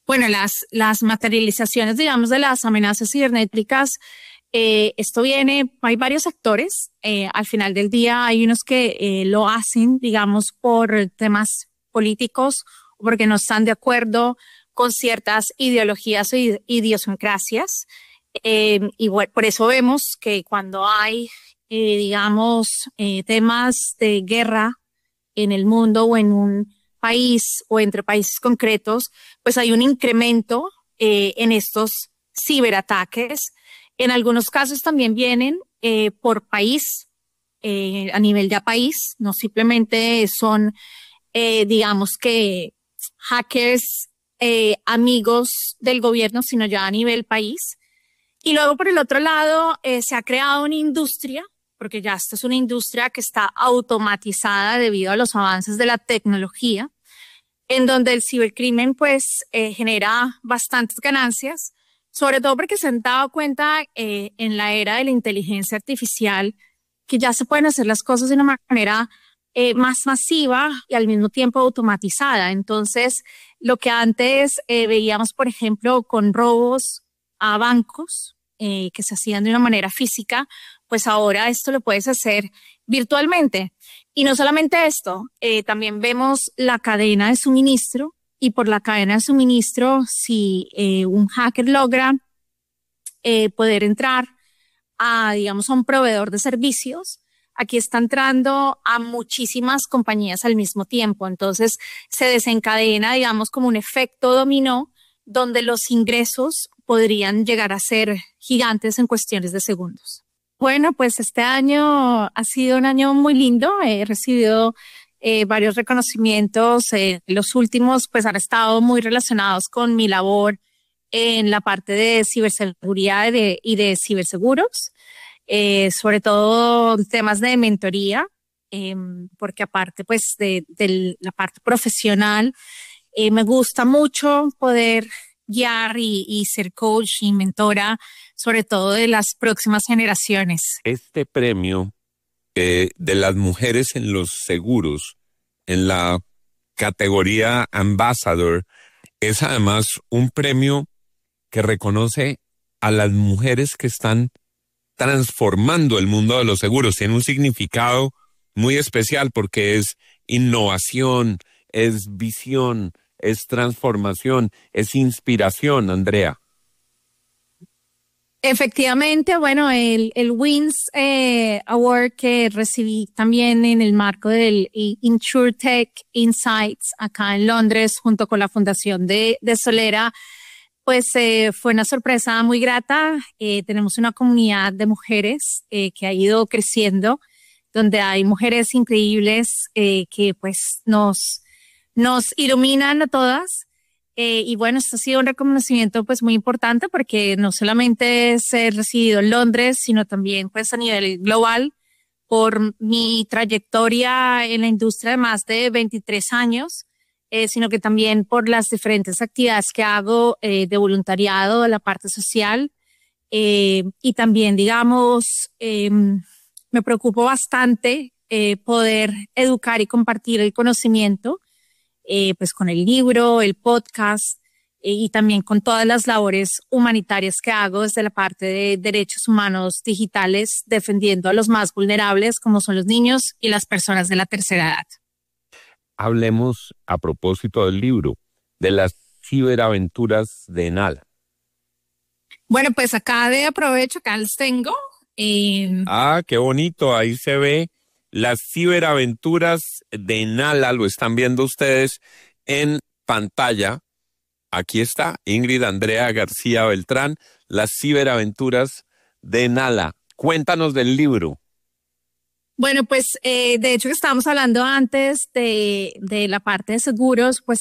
Bueno, las materializaciones, digamos, de las amenazas cibernéticas, esto viene, hay varios actores. Al final del día hay unos que lo hacen, digamos, por temas políticos o porque no están de acuerdo con ciertas ideologías o idiosincrasias. Y bueno, por eso vemos que cuando hay, digamos, temas de guerra en el mundo o en un país o entre países concretos, pues hay un incremento en estos ciberataques. En algunos casos también vienen por país, a nivel de país, no simplemente son, digamos que hackers amigos del gobierno, sino ya a nivel país. Y luego por el otro lado se ha creado una industria, porque ya esto es una industria que está automatizada debido a los avances de la tecnología, en donde el cibercrimen pues genera bastantes ganancias, sobre todo porque se han dado cuenta en la era de la inteligencia artificial que ya se pueden hacer las cosas de una manera más masiva y al mismo tiempo automatizada. Entonces, lo que antes veíamos, por ejemplo, con robos a bancos que se hacían de una manera física, pues ahora esto lo puedes hacer virtualmente. Y no solamente esto, también vemos la cadena de suministro y por la cadena de suministro, si un hacker logra poder entrar a, digamos, a un proveedor de servicios, aquí está entrando a muchísimas compañías al mismo tiempo. Entonces se desencadena, digamos, como un efecto dominó donde los ingresos podrían llegar a ser gigantes en cuestiones de segundos. Bueno, pues este año ha sido un año muy lindo. He recibido varios reconocimientos. Los últimos pues han estado muy relacionados con mi labor en la parte de ciberseguridad y de ciberseguros, sobre todo temas de mentoría, porque aparte pues de la parte profesional, me gusta mucho poder guiar y ser coach y mentora, sobre todo de las próximas generaciones. Este premio de las mujeres en los seguros, en la categoría Ambassador, es además un premio que reconoce a las mujeres que están transformando el mundo de los seguros. Tiene un significado muy especial porque es innovación, es visión, es transformación, es inspiración, Andrea. Efectivamente, bueno, el WINS Award que recibí también en el marco del InsurTech Insights acá en Londres junto con la Fundación de Solera, pues fue una sorpresa muy grata. Tenemos una comunidad de mujeres que ha ido creciendo, donde hay mujeres increíbles que pues nos iluminan a todas. Y bueno, esto ha sido un reconocimiento pues muy importante porque no solamente es ser recibido en Londres, sino también pues a nivel global por mi trayectoria en la industria de más de 23 años, sino que también por las diferentes actividades que hago de voluntariado, de la parte social, y también, digamos, me preocupo bastante poder educar y compartir el conocimiento pues con el libro, el podcast y también con todas las labores humanitarias que hago desde la parte de derechos humanos digitales, defendiendo a los más vulnerables como son los niños y las personas de la tercera edad. Hablemos a propósito del libro, de las ciberaventuras de Nala. Bueno, pues acá de aprovecho, acá les tengo. Qué bonito, ahí se ve las ciberaventuras de Nala, lo están viendo ustedes en pantalla. Aquí está Ingrid Andrea García Beltrán, las ciberaventuras de Nala. Cuéntanos del libro. Bueno, pues de hecho que estábamos hablando antes de la parte de seguros, pues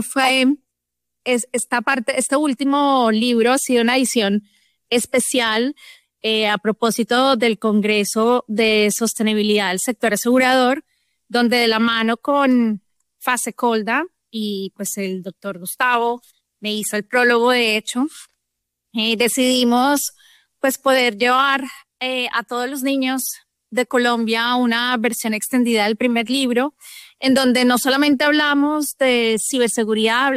esta parte, este último libro ha sido una edición especial a propósito del Congreso de Sostenibilidad del Sector Asegurador, donde de la mano con Fasecolda y pues el doctor Gustavo me hizo el prólogo, de hecho, decidimos pues poder llevar a todos los niños de Colombia una versión extendida del primer libro, en donde no solamente hablamos de ciberseguridad,